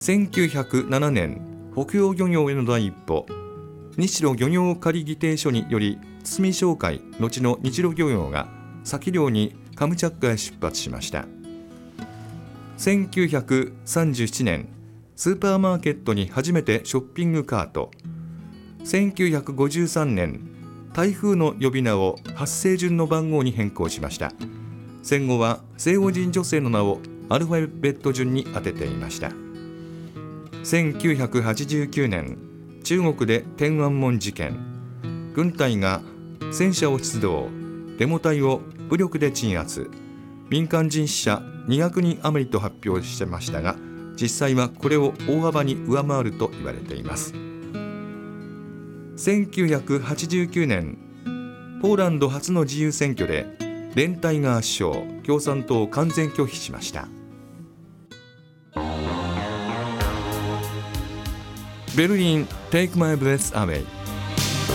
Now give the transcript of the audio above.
1907年、北洋漁業への第一歩、日露漁業仮議定書により堤商会後の日露漁業が先漁にカムチャッカへ出発しました。1937年、スーパーマーケットに初めてショッピングカート。1953年、台風の呼び名を発生順の番号に変更しました。戦後は西欧人女性の名をアルファベット順に当てていました。1989年、中国で天安門事件。軍隊が戦車を出動、デモ隊を武力で鎮圧。民間人死者200人余りと発表してましたが、実際はこれを大幅に上回ると言われています。1989年、ポーランド初の自由選挙で連帯が圧勝、共産党を完全拒否しました。ベルリン Take My Breath Away。